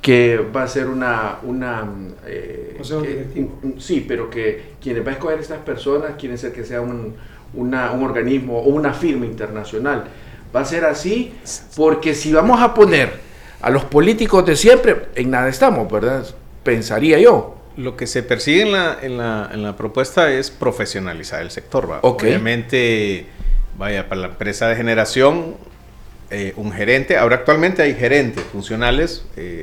que va a ser consejo directivo. Sí, pero que quienes va a escoger estas personas quieren ser que sea un organismo o una firma internacional. Va a ser así porque si vamos a poner a los políticos de siempre, en nada estamos, ¿verdad? Pensaría yo. Lo que se persigue en la propuesta es profesionalizar el sector, ¿va? Okay. Obviamente, para la empresa de generación, un gerente, ahora actualmente hay gerentes funcionales